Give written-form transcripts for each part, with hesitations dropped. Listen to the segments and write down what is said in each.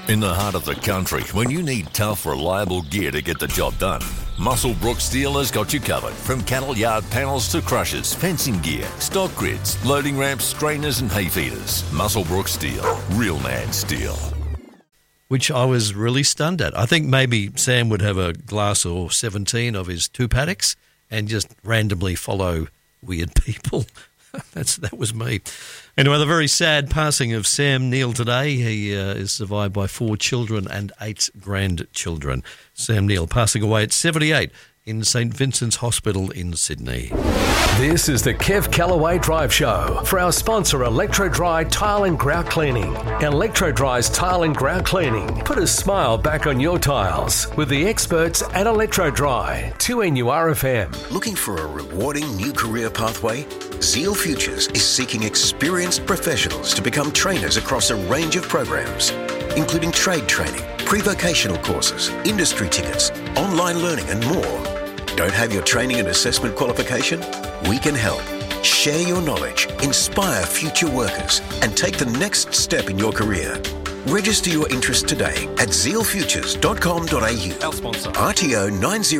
In the heart of the country, when you need tough, reliable gear to get the job done, Musselbrook Steel has got you covered. From cattle yard panels to crushers, fencing gear, stock grids, loading ramps, strainers and hay feeders. Musselbrook Steel. Real man steel. Which I was really stunned at. I think maybe Sam would have a glass or 17 of his 2 paddocks and just randomly follow weird people. That was me. Anyway, the very sad passing of Sam Neill today. He is survived by 4 children and 8 grandchildren. Sam Neill passing away at 78 in St Vincent's Hospital in Sydney. This is the Kev Callaway Drive Show for our sponsor Electro Dry Tile and Grout Cleaning. Electro Dry's Tile and Grout Cleaning. Put a smile back on your tiles with the experts at Electro Dry. 2NURFM. Looking for a rewarding new career pathway? Zeal Futures is seeking experienced professionals to become trainers across a range of programs, including trade training, pre-vocational courses, industry tickets, online learning and more. Don't have your training and assessment qualification? We can help. Share your knowledge, inspire future workers, and take the next step in your career. Register your interest today at zealfutures.com.au. Our sponsor. RTO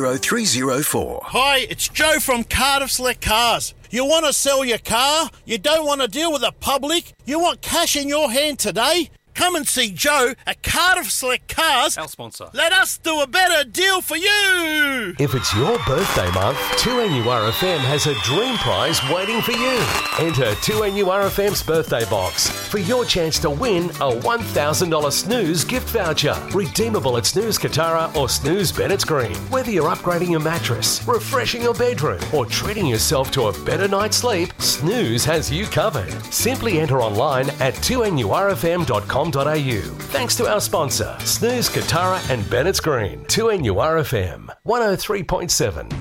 90304. Hi, it's Joe from Cardiff Select Cars. You want to sell your car? You don't want to deal with the public? You want cash in your hand today? Come and see Joe at Cardiff Select Cars. Our sponsor. Let us do a better deal for you. If it's your birthday month, 2NURFM has a dream prize waiting for you. Enter 2NURFM's birthday box for your chance to win a $1,000 Snooze gift voucher. Redeemable at Snooze Katara or Snooze Bennett's Green. Whether you're upgrading your mattress, refreshing your bedroom, or treating yourself to a better night's sleep, Snooze has you covered. Simply enter online at 2NURFM.com.au. Thanks to our sponsor, Snooze, Katara and Bennett's Green. 2NURFM 103.7.